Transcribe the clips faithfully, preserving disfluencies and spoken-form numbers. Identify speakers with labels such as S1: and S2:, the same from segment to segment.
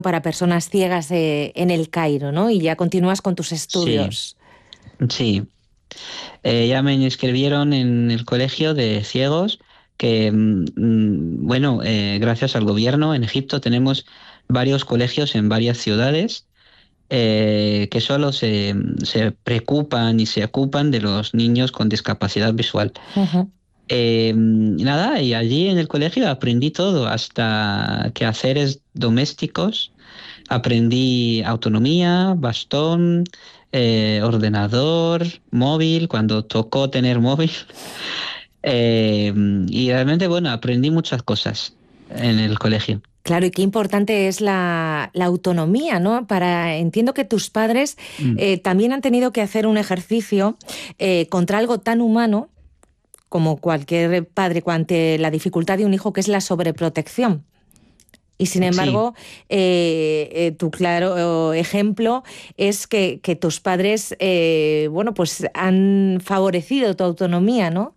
S1: para personas ciegas eh, en el Cairo, ¿no? Y ya continúas con tus
S2: Sí,
S1: estudios.
S2: sí. Eh, ya me inscribieron en el colegio de ciegos que, mm, mm, bueno, eh, gracias al gobierno en Egipto tenemos varios colegios en varias ciudades eh, que solo se, se preocupan y se ocupan de los niños con discapacidad visual.
S1: Ujú.
S2: Eh, nada, y allí en el colegio aprendí todo, hasta quehaceres domésticos, aprendí autonomía, bastón, eh, ordenador, móvil, cuando tocó tener móvil. Eh, y realmente, bueno, aprendí muchas cosas en el colegio.
S1: Claro, y qué importante es la, la autonomía, ¿no? Para, entiendo que tus padres
S2: Mm.
S1: eh, también han tenido que hacer un ejercicio eh, contra algo tan humano como cualquier padre ante la dificultad de un hijo, que es la sobreprotección. Y sin
S2: Sí,
S1: embargo, eh, eh, tu claro ejemplo es que, que tus padres, eh, bueno, pues han favorecido tu autonomía, ¿no?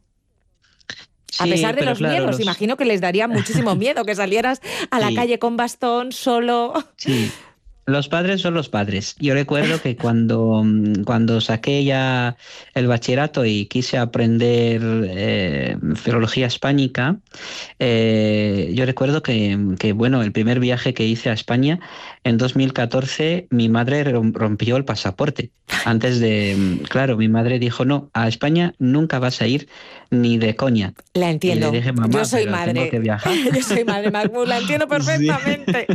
S1: A
S2: sí,
S1: pesar de
S2: pero
S1: los
S2: claro,
S1: miedos,
S2: los...
S1: imagino que les daría muchísimo miedo que salieras a la
S2: Sí,
S1: calle con bastón, solo.
S2: sí. Los padres son los padres. Yo recuerdo que cuando, mm, cuando saqué ya el bachillerato y quise aprender eh, filología hispánica, eh, yo recuerdo que, que, bueno, el primer viaje que hice a España en dos mil catorce, mi madre rom- rompió el pasaporte. Antes de, mm, claro, mi madre dijo, no, a España nunca vas a ir ni de coña.
S1: La
S2: Y le
S1: entiendo.
S2: dije,
S1: Yo
S2: mamá,
S1: soy
S2: pero tengo que
S1: madre.
S2: viajar.
S1: Yo soy madre, Mahmoud, la entiendo
S2: Sí.
S1: perfectamente.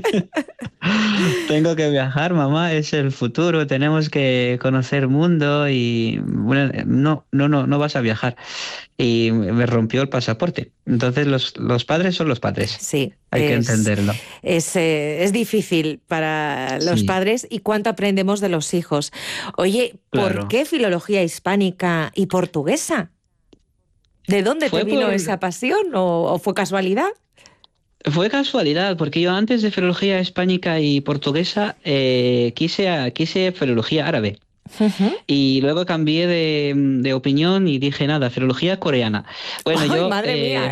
S2: Tengo que viajar, mamá, es el futuro, tenemos que conocer mundo y bueno, no, no, no, no vas a viajar. Y me rompió el pasaporte. Entonces los, los padres son los padres.
S1: Sí,
S2: Hay que
S1: es,
S2: entenderlo.
S1: es, eh, es difícil para los
S2: Sí,
S1: padres y cuánto aprendemos de los hijos. Oye, ¿por
S2: claro.
S1: qué filología hispánica y portuguesa? ¿De dónde te
S2: Fue
S1: vino
S2: por,
S1: esa pasión o, o fue casualidad?
S2: fue casualidad, porque yo antes de filología hispánica y portuguesa eh, quise, a- quise filología árabe.
S1: Ujú.
S2: Y luego cambié de, de opinión y dije, nada, filología coreana. Bueno,
S1: ¡Ay,
S2: yo,
S1: madre
S2: eh,
S1: mía!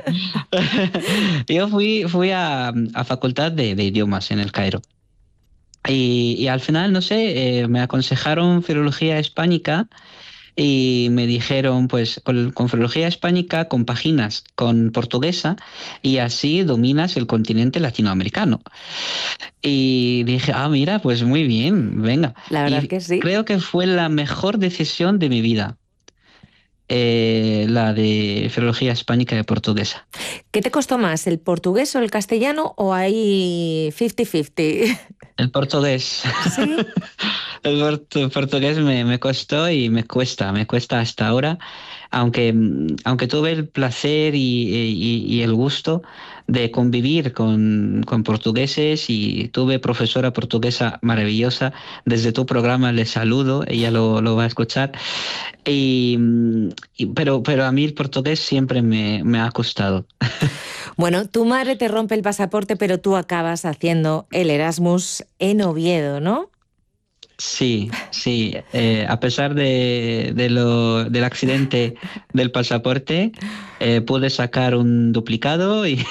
S2: yo fui, fui a, a facultad de, de idiomas en el Cairo. Y, y al final, no sé, eh, me aconsejaron filología hispánica y me dijeron, pues con, con filología hispánica compaginas con portuguesa y así dominas el continente latinoamericano. Y dije, ah, mira, pues muy bien, venga.
S1: La verdad
S2: Y
S1: que sí.
S2: creo que fue la mejor decisión de mi vida, eh, la de filología hispánica y portuguesa.
S1: ¿Qué te costó más, el portugués o el castellano o hay cincuenta cincuenta?
S2: El portugués.
S1: Sí.
S2: El portu- portugués me, me costó y me cuesta, me cuesta hasta ahora, aunque, mm, aunque tuve el placer y, y- y el gusto de convivir con, con portugueses y tuve profesora portuguesa maravillosa. Desde tu programa le saludo, ella lo, lo va a escuchar. Y, mm, y- pero, pero a mí el portugués siempre me, me ha costado.
S1: Bueno, tu madre te rompe el pasaporte, pero tú acabas haciendo el Erasmus en Oviedo, ¿no?
S2: Sí, sí. Eh, a pesar de, de lo, del accidente del pasaporte, eh, pude sacar un duplicado y,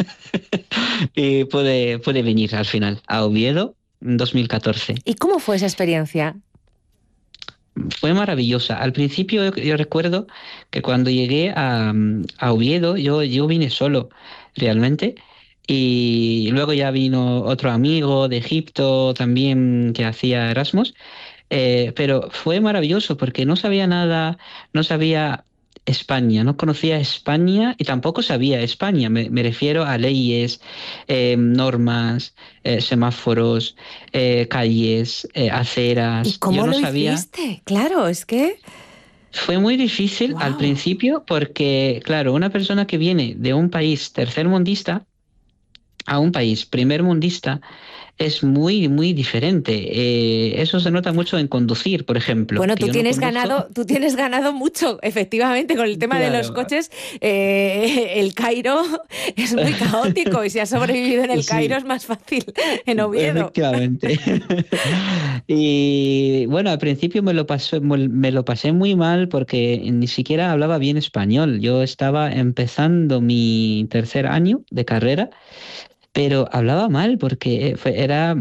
S2: y pude, pude venir al final a Oviedo en dos mil catorce.
S1: ¿Y cómo fue esa experiencia?
S2: Fue maravillosa. Al principio yo, yo recuerdo que cuando llegué a, a Oviedo, yo, yo vine solo realmente. Y luego ya vino otro amigo de Egipto también que hacía Erasmus. Eh, pero fue maravilloso porque no sabía nada, no sabía España, no conocía España y tampoco sabía España. Me, me refiero a leyes, eh, normas, eh, semáforos, eh, calles, eh,
S1: ¿Y
S2: aceras. Yo
S1: cómo
S2: no
S1: lo
S2: sabía.
S1: hiciste? Claro, es que...
S2: Fue muy difícil al
S1: ¡Wow!
S2: principio porque, claro, una persona que viene de un país tercermundista a un país primermundista es muy, muy diferente. Eh, eso se nota mucho en conducir, por ejemplo,
S1: Bueno,
S2: que
S1: tú
S2: yo no
S1: tienes
S2: conduzco.
S1: ganado, tú tienes ganado mucho, efectivamente, con el tema de los
S2: Claro,
S1: coches. Eh, el Cairo es muy caótico y si has sobrevivido en el Cairo
S2: sí,
S1: es más fácil en Oviedo.
S2: efectivamente. Y bueno, al principio me lo pasé, me lo pasé muy mal porque ni siquiera hablaba bien español. Yo estaba empezando mi tercer año de carrera pero hablaba mal porque fue, era